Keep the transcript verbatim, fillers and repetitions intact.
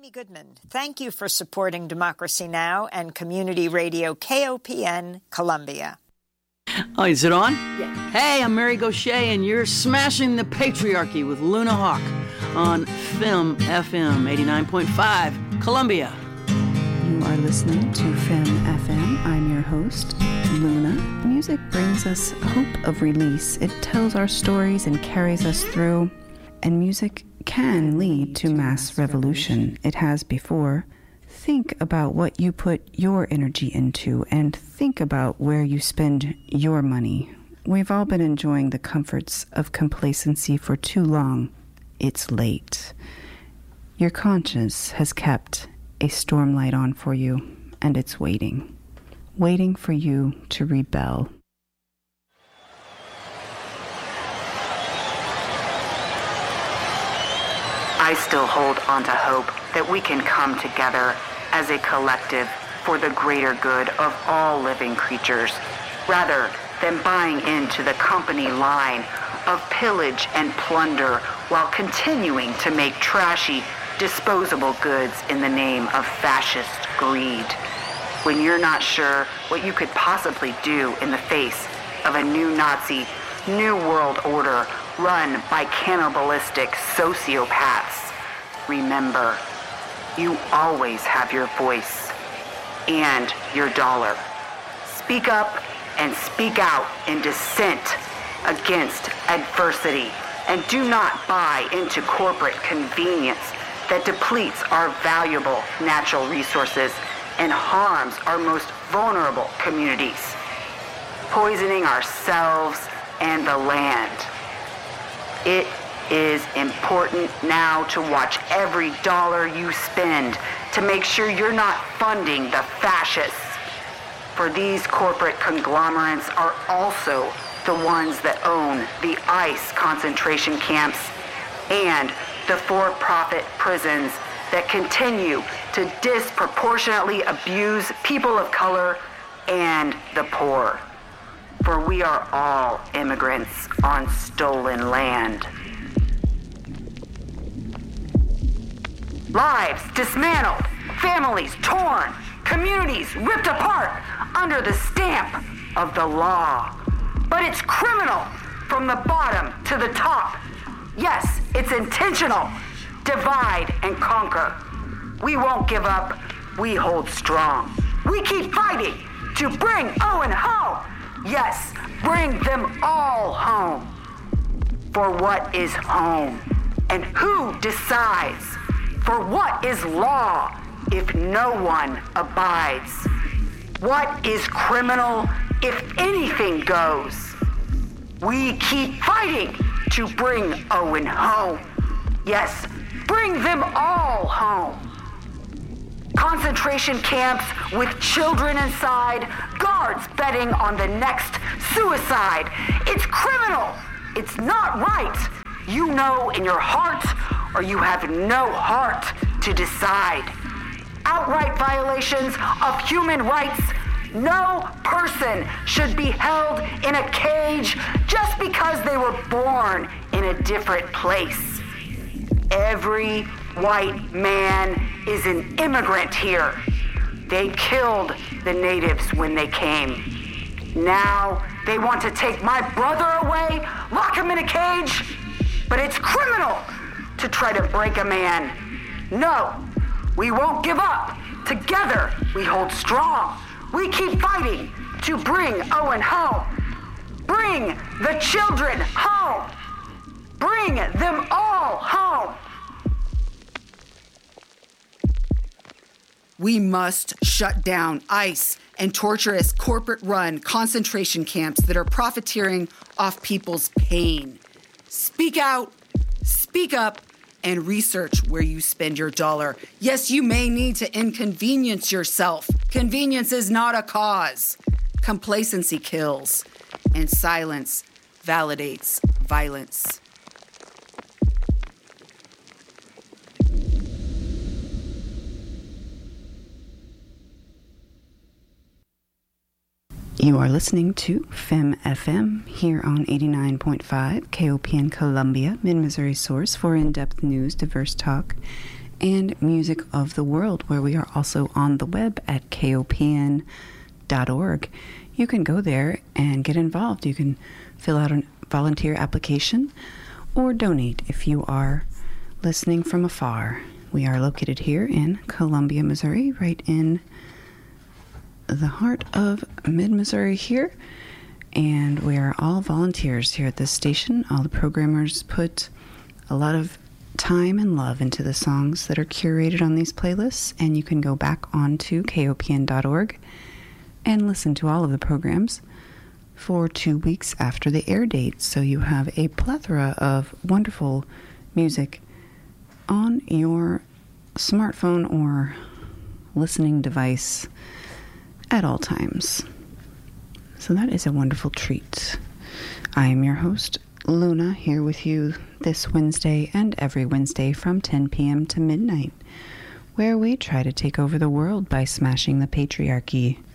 Amy Goodman. Thank you for supporting Democracy Now! And Community Radio K O P N Columbia. Oh, is it on? Yeah. Hey, I'm Mary Gaucher, and you're smashing the patriarchy with Luna Hawk on Film F M eighty-nine point five, Columbia. You are listening to Film F M. I'm your host, Luna. Music brings us hope of release. It tells our stories and carries us through. And music can lead to mass revolution. It has before. Think about what you put your energy into and think about where you spend your money. We've all been enjoying the comforts of complacency for too long. It's late. Your conscience has kept a storm light on for you, and it's waiting. Waiting for you to rebel. I still hold on to hope that we can come together as a collective for the greater good of all living creatures, rather than buying into the company line of pillage and plunder while continuing to make trashy, disposable goods in the name of fascist greed. When you're not sure what you could possibly do in the face of a new Nazi, new world order run by cannibalistic sociopaths, remember, you always have your voice and your dollar. Speak up and speak out in dissent against adversity, and do not buy into corporate convenience that depletes our valuable natural resources and harms our most vulnerable communities, poisoning ourselves and the land. It is important now to watch every dollar you spend to make sure you're not funding the fascists. For these corporate conglomerates are also the ones that own the ICE concentration camps and the for-profit prisons that continue to disproportionately abuse people of color and the poor. For we are all immigrants on stolen land. Lives dismantled, families torn, communities ripped apart under the stamp of the law. But it's criminal from the bottom to the top. Yes, it's intentional. Divide and conquer. We won't give up. We hold strong. We keep fighting to bring Owen home. Yes, bring them all home. For what is home? And who decides? For what is law if no one abides? What is criminal if anything goes? We keep fighting to bring Owen home. Yes, bring them all home. Concentration camps with children inside, guards betting on the next suicide. It's criminal. It's not right. You know in your heart, or you have no heart to decide. Outright violations of human rights. No person should be held in a cage just because they were born in a different place. Every white man is an immigrant here. They killed the natives when they came. Now they want to take my brother away, lock him in a cage. But it's criminal to try to break a man. No, we won't give up. Together we hold strong. We keep fighting to bring Owen home. Bring the children home. Bring them all home. We must shut down ICE and torturous corporate-run concentration camps that are profiteering off people's pain. Speak out, speak up, and research where you spend your dollar. Yes, you may need to inconvenience yourself. Convenience is not a cause. Complacency kills, and silence validates violence. You are listening to Fem F M here on eighty-nine point five K O P N Columbia, Mid-Missouri source for in-depth news, diverse talk, and Music of the World, where we are also on the web at K O P N dot org. You can go there and get involved. You can fill out a volunteer application or donate if you are listening from afar. We are located here in Columbia, Missouri, right in the heart of mid-Missouri here. And we are all volunteers here at this station. All the programmers put a lot of time and love into the songs that are curated on these playlists, and you can go back onto K O P N dot org and listen to all of the programs for two weeks after the air date. So you have a plethora of wonderful music on your smartphone or listening device at all times. So that is a wonderful treat. I am your host, Luna, here with you this Wednesday and every Wednesday from ten p.m. to midnight, where we try to take over the world by smashing the patriarchy.